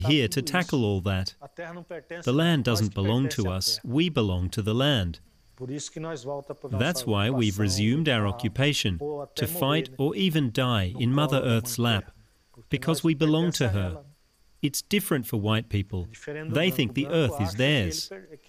here to tackle all that. The land doesn't belong to us, we belong to the land. That's why we've resumed our occupation, to fight or even die in Mother Earth's lap, because we belong to her. It's different for white people. They think the earth is theirs.